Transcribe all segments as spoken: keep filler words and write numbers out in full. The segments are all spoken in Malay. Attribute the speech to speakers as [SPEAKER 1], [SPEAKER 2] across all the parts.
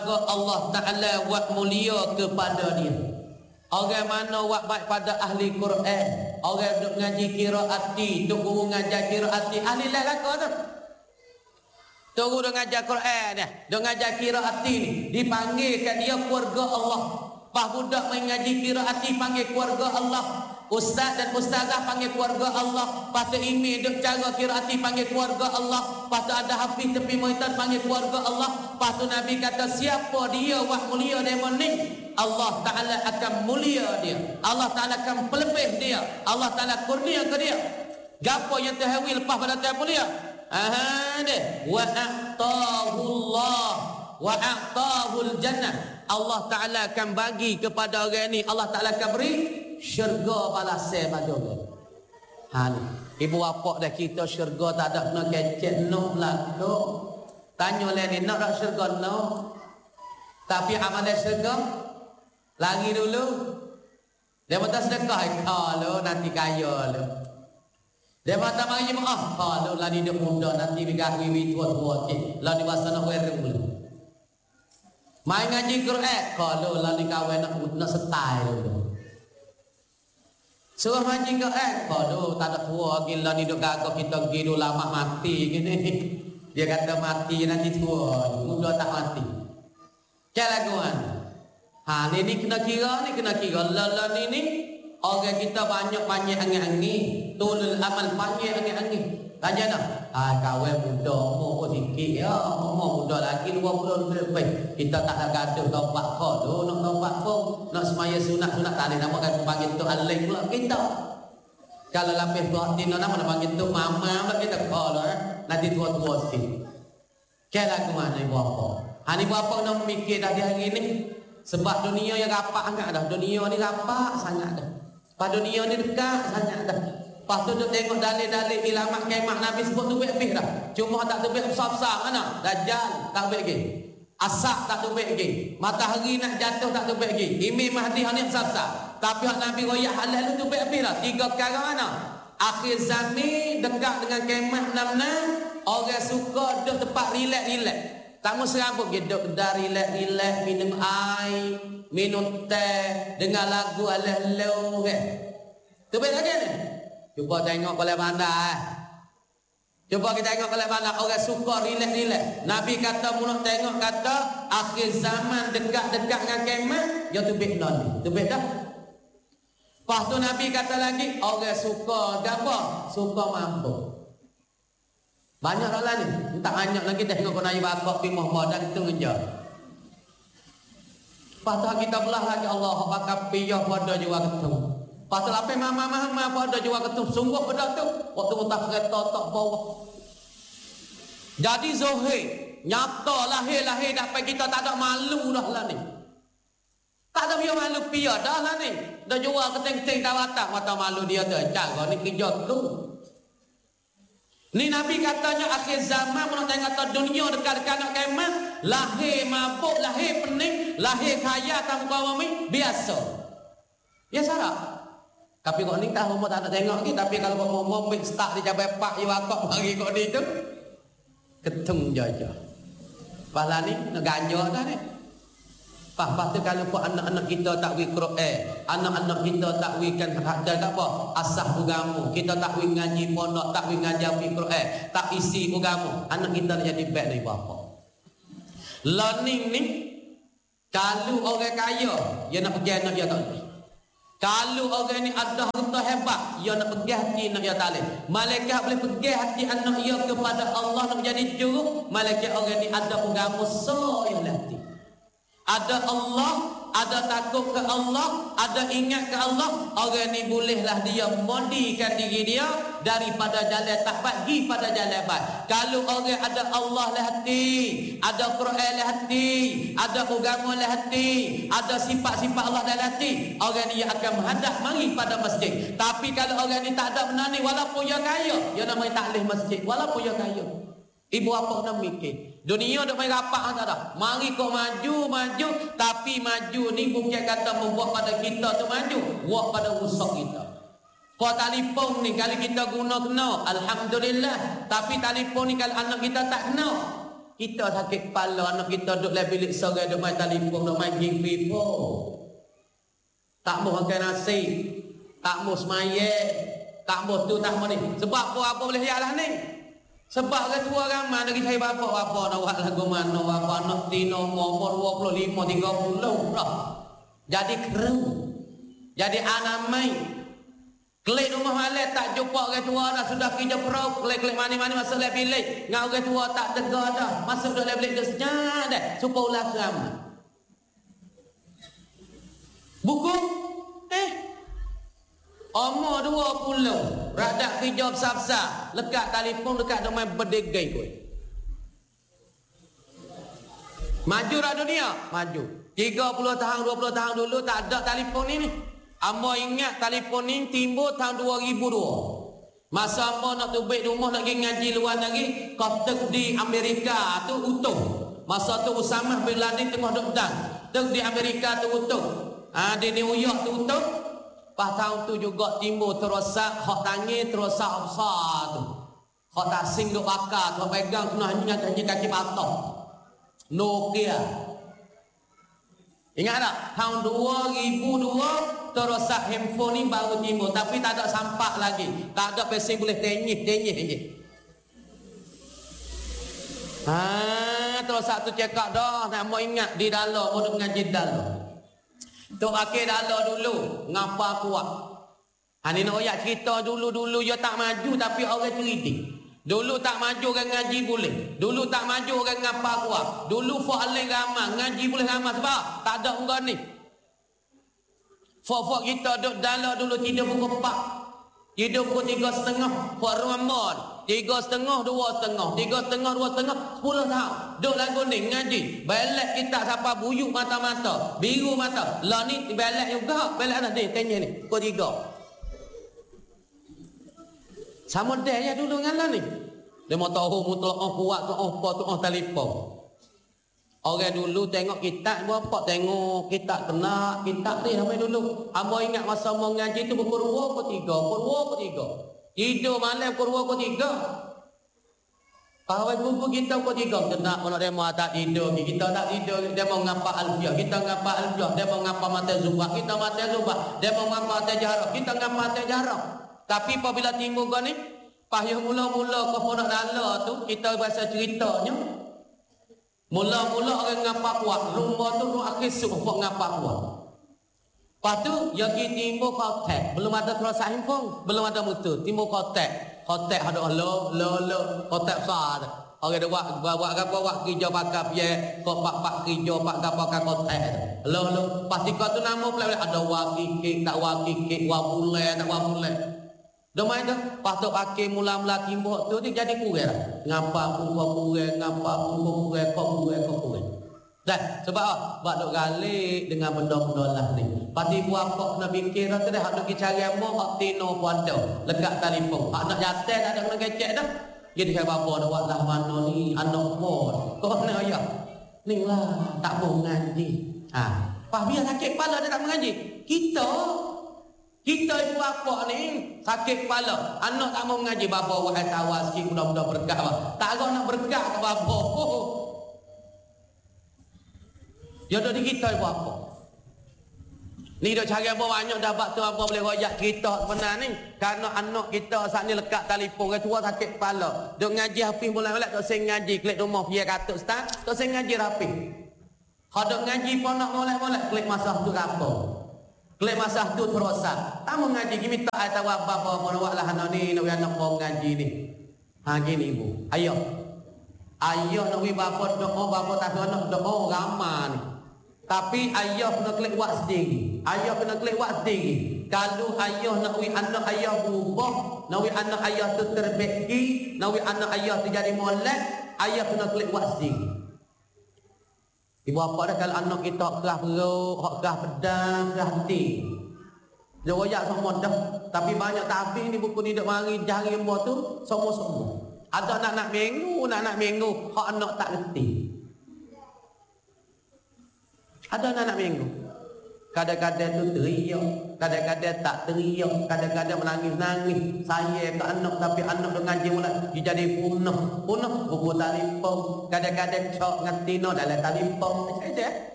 [SPEAKER 1] Allah Ta'ala buat mulia kepada dia. Orang mana buat baik pada ahli Quran, orang duk ngaji qiraati, tok guru ngajar qiraati, ahli lah lakon tu. Tok guru duk ngajar Quran dah, duk ngajar qiraati ni, dipanggil kat dia keluarga Allah. Pas budak main ngaji qiraati panggil keluarga Allah. Ustaz dan ustazah panggil keluarga Allah. Pas tu imam duk cara qiraati panggil keluarga Allah. Pas tu ada hafiz tepi monitor panggil keluarga Allah. Pas tu Nabi kata siapa dia wah mulia demo ni, Allah Ta'ala akan mulia dia. Allah Ta'ala akan pelebih dia. Allah Ta'ala kurnia ke dia. Gapo yang terhawi lepas pada Tuhan mulia? Aha deh. Wa a'tahu Allah wa a'tahul jannah. Allah Ta'ala akan bagi kepada orang ni, Allah Ta'ala akan beri syurga balasai pada orang. Ha ni. Ibu bapa dah kita syurga tak ada kena kecek no belaka. Tanya lain ni nak tak syurga no. Tapi amalan syurga lagi dulu. Dia kata sedekah kalau nanti kaya lu. Dia kata mari maaf kalau lah dia muda nanti bigahwi wi tua-tua cik. Lah dewasa nak weru dulu. Mai ngaji Quran kalau lah ni kawan nak nak style dulu. Suruh ngaji Quran kalau tak ada tua gila ni duk gagah kita pergi dulu lama mati gini. Dia kata mati nanti tua, muda tak mati. Calaguan. Ha ni ni kena kira ni kena kira lala ni ni orang kita banyak-banyak angin-angin, tulul amal banyak angin-angin. Tanya dah, ah kawan muda umur sikit ya, umur muda lagi dua puluh lebih. Kita tak nak gaduh taubat kau tu, nak taubat kau, nak semaya sunat-sunat tak ada nama kan panggil tu alim pula kita. Kalau lapis buat tino nama nak panggil tu mama pula kita kalau nanti tua-tua sikit. Kela ke mana ibu apa? Ha ni ibu apa nak mikir dah di hari ni? Sebab dunia yang rapat sangat dah. Dunia ni rapat sangat dah. Pada dunia ni dekat sangat dah. Lepas tu duk tengok dalil-dalil ilamat kemah Nabi sebut tu lebih dah. Cuma tak tu besar-besar mana? Dajjal tak lebih lagi. Asap tak tu lebih lagi. Matahari nak jatuh tak tu lebih lagi. Imam Mahdi hanya besar-besar. Tapi hak Nabi royak halal tu lebih dah. Tiga perkara mana? Akhir zaman dekat dengan kemah enam-enam. Orang suka duduk tempat relax-relax. Tak mau serabut dia duduk dari relax-relax, minum air, minum teh, dengar lagu alah-alah kan. Tu baik lagi ni. Cuba tengok oleh bandar. Cuba kita tengok oleh bandar orang suka relax-relax. Nabi kata mulut tengok kata akhir zaman dekat-dekat dengan kemah, dia tu baik non. Tu baik dah. Lepas tu Nabi kata lagi orang suka apa? Suka mabuk. Banyak orang ni. Tak banyak lagi dah tengok kena ibakak pimah badan itu aja. Lepas tu kita belah lagi Allah bakal piyah pada jiwa ketemu. Lepas tu lapis mama-mama pada jiwa ketemu. Sungguh pada tu. Waktu mutak kereta tak bawah. Jadi zohir. Nyata lahir-lahir dapat kita tak ada malu dah lah ni. Tak ada biar malu piyah dah lah ni. Dah jual keting-keting dah watak. Mata malu dia tu. Cara ni kerja tu. Ni Nabi katanya akhir zaman mana tengok kata dunia dekat-dekat nak kemah, lahir mabuk, lahir pening, lahir kaya tak muka bumi biasa. Biasa tak? Tapi kau ni tahu tak nak tengok lagi, tapi kalau kau mau mobil start di cabai pak je wakak bagi kau ni tu ketung jaja. Pala ni nak ganja dah ni. Pas-pas tu kalau pun anak-anak kita tak wi Quran, anak-anak kita tak wi kan ada apa? Asah agama. Kita tak wi ngaji pondok, tak wi ngaji Quran, tak isi agama. Anak kita nak jadi baik dari bapa. Learning ni kalau orang kaya, dia nak pergi anak dia tak. Kalau orang ni ada harta hebat, dia nak pergi hati nak dia talim. Malaikat boleh pergi hati anak dia kepada Allah nak jadi juru. Malaikat orang ni ada agama so yang hati. Ada Allah, ada takut ke Allah, ada ingat ke Allah. Orang ni bolehlah dia modikan diri dia daripada jalan tak bagi pada jalan baik. Kalau orang ada Allah lah hati, ada Quran lah hati, ada agama lah hati, ada sifat-sifat Allah dalam hati, orang ni akan menghadap mari pada masjid. Tapi kalau orang ni tak ada benar ni, walaupun dia kaya, dia nak mari taklih masjid, walaupun dia kaya. Ibu apa nak mikir? Dunia duk main rapat tak ada. Mari kau maju, maju. Tapi maju ni bukan kata membuat pada kita tu maju. Buat pada rusak kita. Kau telefon ni kalau kita guna kena. Alhamdulillah. Tapi telefon ni kalau anak kita tak kena. Kita sakit kepala, anak kita duduk dalam bilik seorang, duduk main telefon, duduk main game pipo. Tak mau makan nasi, tak mau semayek, tak mau tu, tak mau ni. Sebab apa apa boleh yalah ni? Sebab ke tua ramai lagi saya bapa bapa nak buat lagu mana bapa nak tino umur dua puluh lima tiga puluh dah. Jadi keru. Jadi anamai. Klik rumah malam tak jumpa orang tua dah sudah kerja perau, klik-klik mani-mani masuk dalam bilik. Ngau orang tua tak tegar dah. Masuk dalam bilik dah senyap dah. Supaya ulah ramai. Buku eh umur dua puluh radak kerja besar-besar lekat telefon dekat domain berdegai koi. Maju dah dunia, maju. tiga puluh tahun, dua puluh tahun dulu tak ada telefon ini. Amba ingat telefon ni timbul tahun dua ribu dua. Masa amba nak tubik rumah nak pergi ngaji luar negeri, kotak di Amerika tu utuh. Masa tu Usamah bin Laden tengah duk pedang. Tek di Amerika tu utuh. Ah di New York tu utuh. Pas tahun tu juga timbul terosak hak tangi terosak besar tu. Hak tak sing duk bakar, hak pegang kena hanya janji kaki patah. Nokia. Ingat tak? Tahun dua ribu dua terosak handphone ni baru timbul, tapi tak ada sampak lagi. Tak ada pesen boleh tenyih, tenyih je. Ah, terosak tu cakap dah, nak mau ingat di dalam, mau duk ngaji dalam. Tok akhir dalam dulu, ngapa kuat. Ha ni nak oyak cerita dulu-dulu dia tak maju tapi orang cerita. Dulu tak maju orang ngaji boleh. Dulu tak maju orang ngapa kuat. Dulu fa'alin ramah, ngaji boleh ramah sebab tak ada orang ni. Fak-fak kita duduk dalam dulu tidur pukul empat. Tidur pukul tiga setengah. Fak Ramadan. Tiga setengah, dua setengah. Tiga setengah, dua setengah. Sepuluh tahun. Duduk lagu ni ngaji. Belak kita siapa buyuk mata-mata. Biru mata. Lah ni belak juga. Belak dah ni. Tanya ni. Pukul tiga. Sama dia ya dulu dengan lah ni. Dia mau tahu mutlak oh kuat tu oh apa tu oh telefon. Orang dulu tengok kitab berapa tengok kitab kena kitab ni sampai dulu. Amba ingat masa mau ngaji tu pukul dua pukul tiga, pukul dua pukul tiga. Tidur malam pukul dua pukul tiga. Pawai buku kita pukul tiga. Kena kalau dia mau tak tidur, kita tak tidur, dia mau ngapa alfiah, kita ngapa alfiah, dia mau ngapa mata zubah, kita mata zubah, dia mau ngapa mata jarak, kita ngapa mata jarak. Tapi apabila timbul kau ni, payah mula-mula kau nak dala tu, kita bahasa ceritanya. Mula-mula orang ngapa kuat, rumah tu rumah akhir suruh ngapa kuat. Lepas tu, yang kita timbul kontak. Belum ada terasa handphone, belum ada motor. Timbul kontak. Kontak ada lo, lo, lo, kontak besar. Orang dia buat, buat apa, buat kerja pakai piye, kau pak-pak kerja, pak pakai kontak. Lo, lo, pasti kau tu nama pula ada wakikik, tak wakikik, wabulai, tak wabulai. Dah main dah. Lepas tu pakai mula-mula timbuk tu dia jadi kurang. Ngapa pun kau kurang, ngapa pun kau kurang, kau kurang, kau kurang. Dah, sebab apa? Sebab duk galik dengan benda-benda lah ni. Pasti buat apa kena fikir dah tu dah. Hak duk cari apa, hak tino pun ada. Lekat telefon. Hak nak jatuh tak ada kena kecek dah. Jadi kata bapa nak buat lah mana ni, anak pun. Kau nak ayah. Ni lah, tak mau ngaji. Ha. Pas biar sakit kepala dia tak mengaji. Kita Kita ibu bapa ni sakit kepala. Anak tak mau mengaji. Bapa wahai tawar sikit mudah-mudah berkat. Tak ada nak berkat ke bapa. Oh. Ya dari kita ibu bapa. Ni dok cari apa banyak dapat tu apa boleh royak kita sebenar ni. Karena anak kita saat ni lekat telefon. Orang tua sakit kepala. Dok ngaji hafiz mulai-mulai. Dok saya ngaji. Klik rumah biar katuk start. Dok saya ngaji rapi. Kalau dok ngaji pun nak mulai-mulai. Klik masa tu kapal. Klik masa tu terosak. Tak mau ngaji kimi tak tahu apa-apa mau buat lah anak ni nak anak mau ngaji ni. Ha gini ibu. Ayo. Ayah nak wi bapa doa bapa tak nak doa ramai ni. Tapi ayah kena klik buat sendiri. Ayah kena klik buat sendiri. Kalau ayah nak wi anak ayah berubah, nak wi anak ayah tu terbaiki, nak wi anak ayah tu jadi molek, ayah kena klik buat sendiri. Ibu apa dah kalau anak kita kerah perut, kerah pedang, kerah hati. Dia royak semua dah. Tapi banyak tabih ni buku ni duk mari jari embuh tu semua-semua. Ada nak-nak minggu, nak-nak minggu, hak anak tak reti. Ada nak-nak minggu. Kadang-kadang tu teriak, kadang-kadang tak teriak, kadang-kadang menangis-nangis. Saya ke anak tapi anak dengan ngaji mula dia jadi punah, punah buku telefon. Kadang-kadang cok dengan tino dalam telefon. Macam-macam.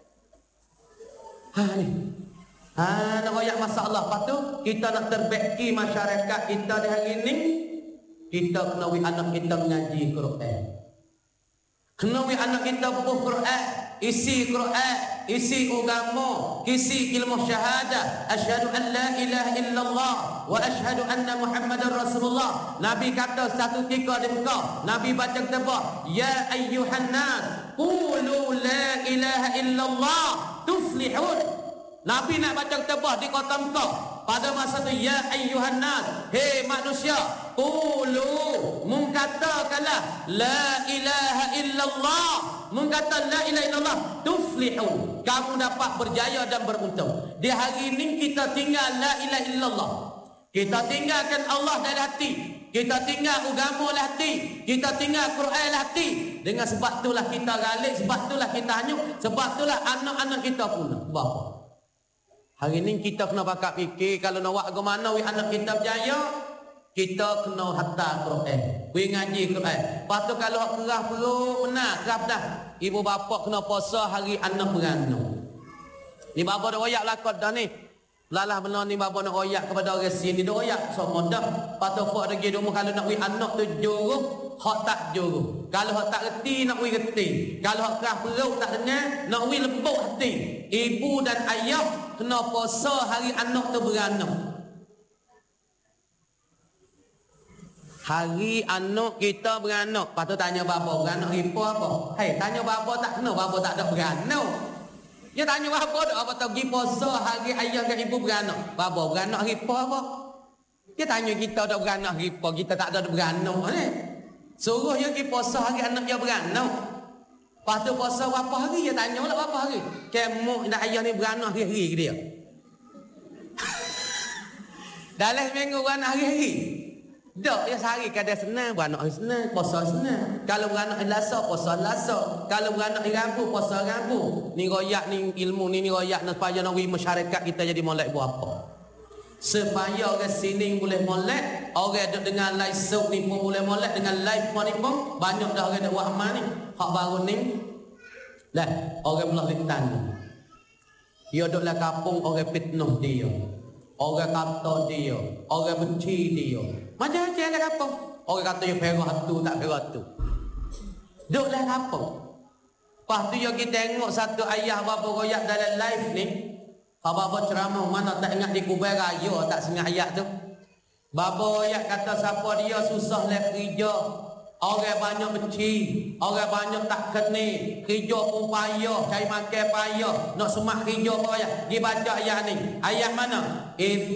[SPEAKER 1] Ha ni. Ha nak royak masalah. Lepas tu kita nak terbaiki masyarakat kita di hari ni. Kita kena wi anak kita mengaji Quran. Kena wi anak kita buku Quran, isi Quran, isi agama, isi ilmu syahadah. Asyhadu an la ilaha illallah wa asyhadu anna Muhammadar Rasulullah. Nabi kata satu ketika di Mekah, Nabi baca tebak, ya ayyuhan nas, qulu la ilaha illallah tuflihun. Nabi nak baca tebak di kota Mekah. Pada masa tu, ya ayyuhan nas, hei manusia, qulu, mengatakanlah la ilaha illallah, mengata la ilaha illallah tuflihun, kamu dapat berjaya dan beruntung. Di hari ini kita tinggal la ilaha illallah, kita tinggalkan Allah dalam hati, kita tinggal agama dalam hati, kita tinggal Quran dalam hati. Dengan sebab itulah kita galik, sebab itulah kita hanyut, sebab itulah anak-anak kita punah. Bapak, hari ni kita kena bakal fikir, kalau nak buat ke mana we anak kita berjaya, kita kena hatta Quran, we ngaji Quran. Lepas tu kalau kerah perut benar, kerah dah, ibu bapa kena puasa hari anak beranak. Ni bapa dah royak lakon dah ni. Lalah benar ni bapa nak royak kepada orang sini, dah royak semua dah. Lepas tu pak lagi rumah kalau nak we anak tu juruh, hak tak juruh. Kalau hak tak reti nak we reti. Kalau hak kerah perut tak dengar, nak we lembut hati. Ibu dan ayah kena puasa hari anak tu beranak. Hari anak kita beranak. Lepas tu tanya bapa, beranak ribu apa? Hei, tanya bapa tak kena, bapa tak ada beranak. Dia tanya bapa tak, bapa tak pergi puasa hari ayah dan ibu beranak. Bapa beranak ribu apa? Dia tanya kita tak beranak ribu, kita tak ada beranak ni. Suruh dia pergi puasa hari anak dia beranak. Lepas tu puasa berapa hari, dia tanya lah berapa hari. Kemuk dan ayah ni beranak hari-hari ke dia. Dalam seminggu beranak hari-hari. Dok dia sehari kadang senang, beranak hari senang, puasa senang. Kalau beranak hari Selasa, puasa Selasa. Kalau beranak hari Rabu, puasa Rabu. Ni royak ni ilmu ni, ni royak ni supaya nak masyarakat kita jadi molek buat apa. Supaya orang sini boleh molek, orang duk dengan live show ni pun boleh molek, dengan live ni pun banyak dah orang duk buat amal ni. Hak baru ni lah orang belah litan ni. Dia duk lah kampung, orang fitnah dia, orang kata dia, orang benci dia. Macam-macam lah kampung. Orang kata dia perah tu, tak perah tu. Duk lah kampung. Lepas tu yang kita tengok satu ayah bapa royak dalam live ni, bapa ceramah mana tak ingat di Kubai Raya, tak sengat ayat tu. Bapa ayat kata siapa dia susah lep kerja, orang banyak benci, orang banyak tak kena, kerja pun payah, cari makan payah, nak semak kerja payah. Dia baca ayat ni. Ayat mana?